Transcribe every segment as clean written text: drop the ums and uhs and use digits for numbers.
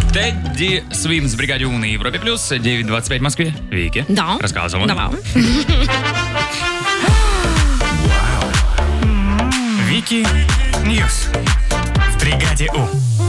Тедди Свимс в бригаде У на Европе Плюс. 9:25 в Москве. Вики. Да. Рассказывай. Давай. Вики Ньюс в бригаде У.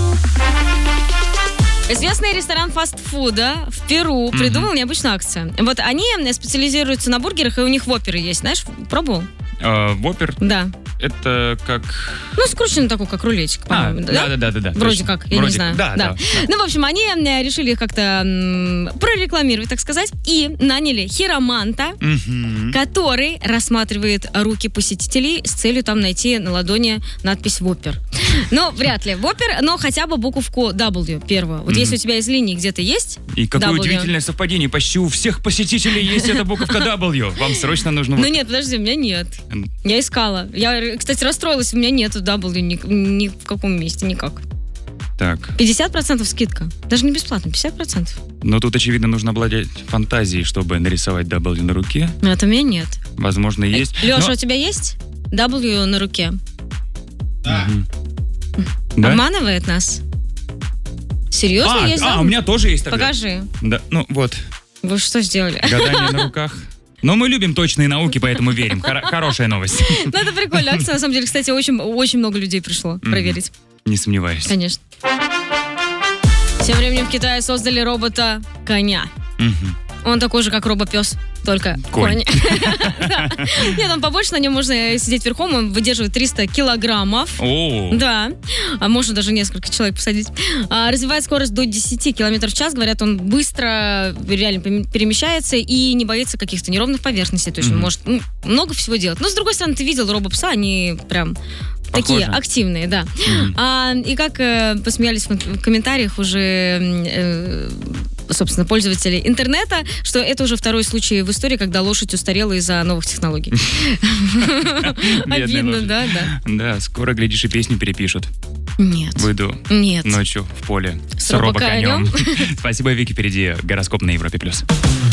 Известный ресторан фастфуда в Перу придумал необычную акцию. Вот они специализируются на бургерах, и у них воперы есть, знаешь, пробовал? Вопер. Да. Это как... Ну, скрученный такой, как рулетик, по-моему, да. Вроде точно. как, я не знаю. Да. Ну, в общем, они решили их как-то прорекламировать, так сказать, и наняли хироманта, который рассматривает руки посетителей с целью там найти на ладони надпись «Вопер». Ну, вряд ли «Вопер», но хотя бы буковку W первую. Вот если у тебя из линии где-то есть И какое W. удивительное совпадение. Почти у всех посетителей есть эта буковка W. Вам срочно нужно... Ну нет, подожди, у меня нет. Я искала. Я, кстати, расстроилась, у меня нету W ни в каком месте, никак. Так. 50% скидка. Даже не бесплатно, 50%. Но тут, очевидно, нужно обладать фантазией, чтобы нарисовать W на руке. Но это у меня нет. Возможно, есть. Леша, Но- у тебя есть W на руке? Да? Обманывает нас? Серьезно есть? у меня тоже есть тогда. Покажи. Да, ну вот, Вы что сделали? гадание на руках. Но мы любим точные науки, поэтому верим. Хорошая новость. Ну, это прикольная акция. На самом деле, кстати, очень много людей пришло проверить. Не сомневаюсь. Конечно. Тем временем в Китае создали робота-коня. Он такой же, как робопес, только Конь. конь. Да. Нет, он побольше, на нем можно сидеть верхом, он выдерживает 300 килограммов. О, Да, а можно даже несколько человек посадить. Развивает скорость до 10 километров в час. Говорят, он быстро реально перемещается и не боится каких-то неровных поверхностей. То есть он может много всего делать. Но, с другой стороны, ты видел робопса, они прям... Такие Похоже. активные, да. И как посмеялись в комментариях уже, собственно, пользователи интернета, что это уже второй случай в истории, когда лошадь устарела из-за новых технологий. Бедная Обидно, лошадь. да. Да, скоро, глядишь, и песню перепишут. Нет. Выйду Нет. ночью в поле С с робоконем. робоконем. Спасибо, Вики. Впереди гороскоп на Европе+.